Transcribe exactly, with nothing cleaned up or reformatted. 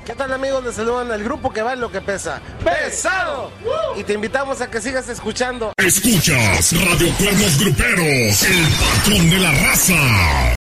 ¿Qué tal, amigos? Les saludan el grupo que va en lo que pesa. ¡Pesado! Y te invitamos a que sigas escuchando. Escuchas Radio Cuernos Gruperos, el patrón de la raza.